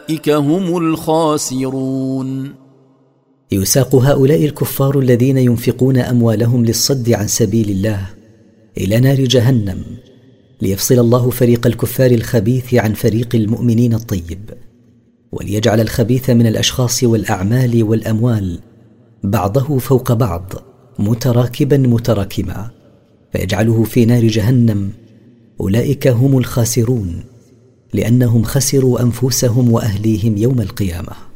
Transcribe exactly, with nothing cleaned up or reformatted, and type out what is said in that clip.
أولئك هم الخاسرون. يساق هؤلاء الكفار الذين ينفقون أموالهم للصد عن سبيل الله إلى نار جهنم، ليفصل الله فريق الكفار الخبيث عن فريق المؤمنين الطيب، وليجعل الخبيث من الأشخاص والأعمال والأموال بعضه فوق بعض متراكبا متراكما، فيجعله في نار جهنم. أولئك هم الخاسرون، لأنهم خسروا أنفسهم وأهليهم يوم القيامة.